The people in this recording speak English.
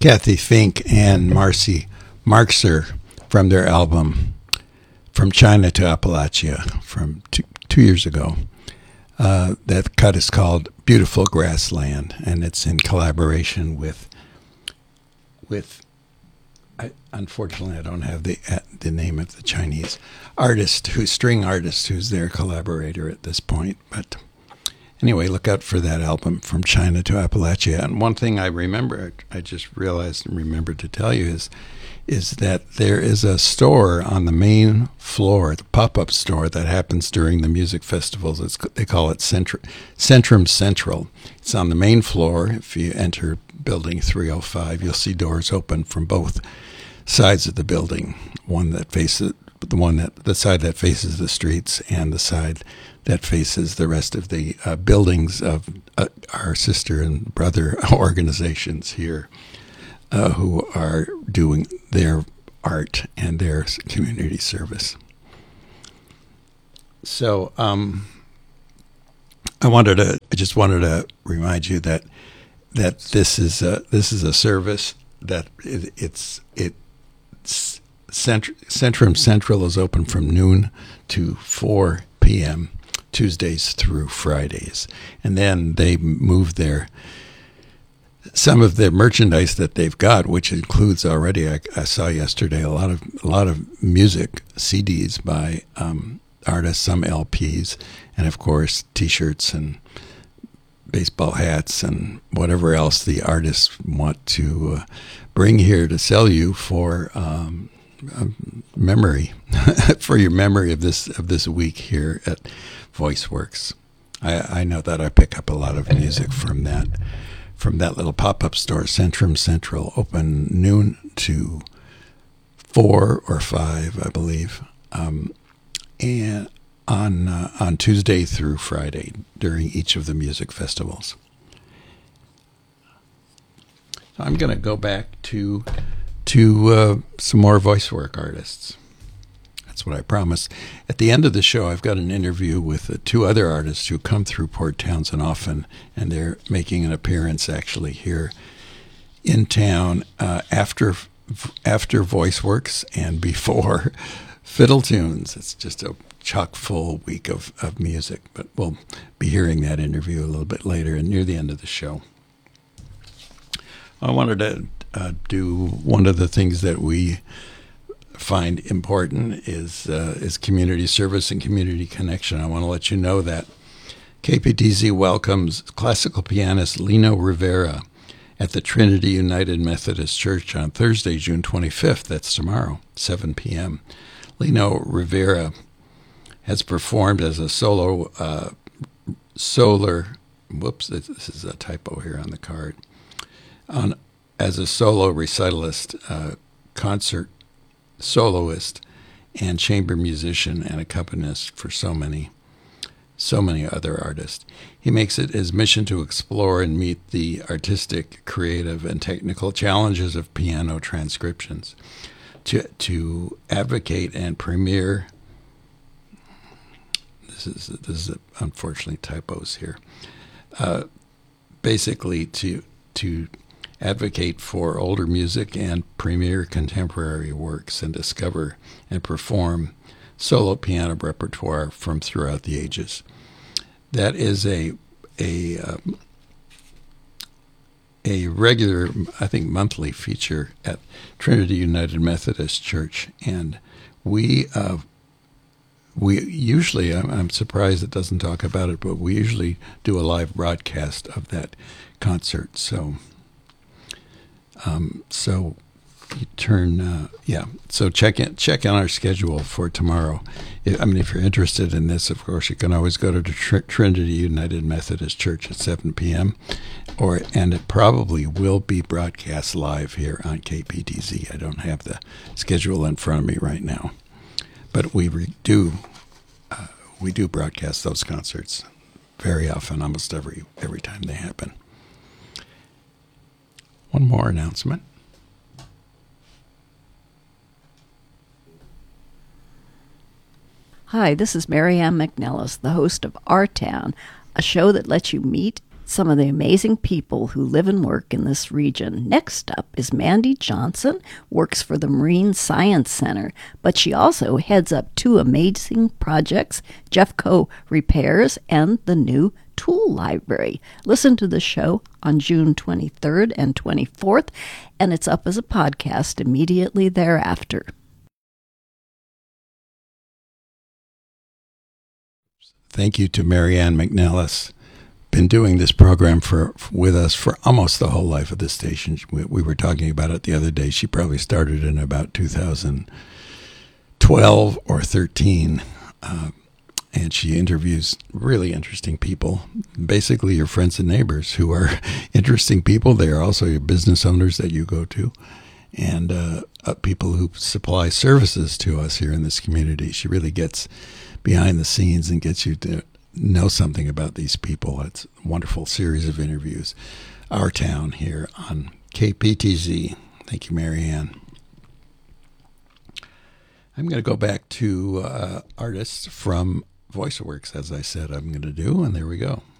Kathy Fink and Marcy Marxer from their album From China to Appalachia from two years ago. That cut is called Beautiful Grassland, and it's in collaboration with unfortunately, I don't have the name of the Chinese string artist who's their collaborator at this point. But anyway, look out for that album, From China to Appalachia. And one thing I just realized and remembered to tell you is that there is a store on the main floor, the pop-up store that happens during the music festivals. They call it Centrum Central. It's on the main floor. If you enter Building 305, you'll see doors open from both sides of the building. The side that faces the streets and the side that faces the rest of the buildings of our sister and brother organizations here, who are doing their art and their community service. So I just wanted to remind you that this is a service that Centrum Central is open from noon to 4 p.m. Tuesdays through Fridays, and then they move some of their merchandise that they've got, which includes already. I saw yesterday a lot of music CDs by artists, some LPs, and of course T-shirts and baseball hats and whatever else the artists want to bring here to sell you for memory, for your memory of this week here at VoiceWorks. I know that I pick up a lot of music from that little pop-up store, Centrum Central, open noon to 4 or 5, I believe, and on Tuesday through Friday during each of the music festivals. So I'm going to go back to some more voice work artists. That's what I promised. At the end of the show, I've got an interview with two other artists who come through Port Townsend often, and they're making an appearance actually here in town after VoiceWorks and before Fiddle Tunes. It's just a chock full week of music, but we'll be hearing that interview a little bit later and near the end of the show. I wanted to do one of the things that we find important is community service and community connection. I want to let you know that KPTZ welcomes classical pianist Lino Rivera at the Trinity United Methodist Church on Thursday, June 25th. That's tomorrow, 7 p.m. Lino Rivera has performed as a this is a typo here on the card, as a solo recitalist, concert soloist, and chamber musician and accompanist for so many other artists. He makes it his mission to explore and meet the artistic, creative, and technical challenges of piano transcriptions, to advocate and premiere. This is unfortunately typos here. Basically, to advocate for older music and premiere contemporary works and discover and perform solo piano repertoire from throughout the ages. That is a regular, I think, monthly feature at Trinity United Methodist Church, and we usually, I'm surprised it doesn't talk about it, but we usually do a live broadcast of that concert. So you turn, So check in our schedule for tomorrow. If you're interested in this, of course, you can always go to the Trinity United Methodist Church at 7 p.m. And it probably will be broadcast live here on KPTZ. I don't have the schedule in front of me right now, but we do broadcast those concerts very often, almost every time they happen. One more announcement. Hi, this is Mary Ann McNellis, the host of Our Town, a show that lets you meet, some of the amazing people who live and work in this region. Next up is Mandy Johnson, works for the Marine Science Center, but she also heads up two amazing projects, Jeffco Repairs and the new Tool Library. Listen to the show on June 23rd and 24th, and it's up as a podcast immediately thereafter. Thank you to Marianne McNellis. Been doing this program with us for almost the whole life of the station. We were talking about it the other day. She probably started in about 2012 or 13, and she interviews really interesting people, basically your friends and neighbors who are interesting people. They are also your business owners that you go to, and people who supply services to us here in this community. She really gets behind the scenes and gets you to know something about these people. It's a wonderful series of interviews. Our Town here on KPTZ. Thank you, Marianne. I'm going to go back to artists from VoiceWorks, as I said I'm going to do, and there we go.